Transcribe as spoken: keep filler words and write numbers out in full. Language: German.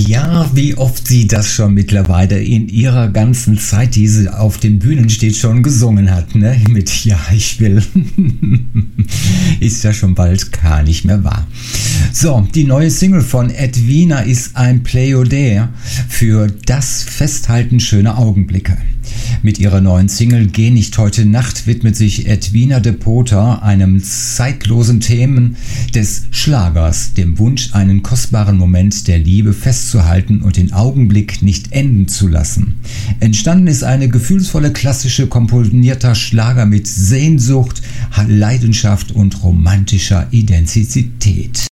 Ja, wie oft sie das schon mittlerweile in ihrer ganzen Zeit, die sie auf den Bühnen steht, schon gesungen hat, ne? Mit Ja, ich will. Ist ja schon bald gar nicht mehr wahr. So, die neue Single von Edwina ist ein Plädoyer für das Festhalten schöner Augenblicke. Mit ihrer neuen Single Geh nicht heute Nacht widmet sich Edwina de Poter einem zeitlosen Themen des Schlagers, dem Wunsch, einen kostbaren Moment der Liebe festzuhalten und den Augenblick nicht enden zu lassen. Entstanden ist eine gefühlsvolle, klassische, komponierter Schlager mit Sehnsucht, Leidenschaft und romantischer Identität.